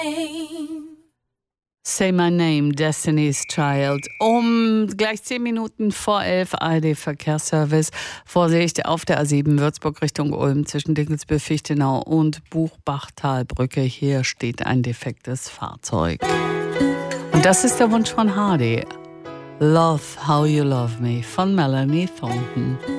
Say My Name, Destiny's Child. Gleich 10 Minuten vor 11 ARD Verkehrsservice. Vorsicht, auf der A7 Würzburg Richtung Ulm zwischen Dinkelsbühl, Fichtenau und Buchbachtalbrücke. Hier steht ein defektes Fahrzeug. Und das ist der Wunsch von Hardy. Love How You Love Me von Melanie Thornton.